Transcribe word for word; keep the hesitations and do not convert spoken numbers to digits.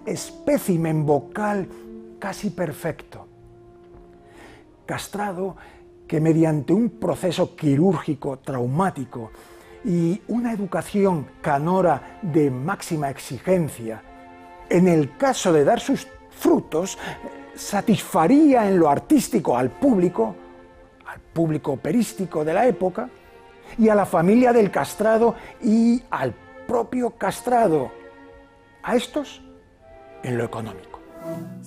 espécimen vocal casi perfecto. Castrado que mediante un proceso quirúrgico traumático y una educación canora de máxima exigencia, en el caso de dar sus frutos, satisfaría en lo artístico al público, al público operístico de la época, y a la familia del castrado y al propio castrado, a estos en lo económico.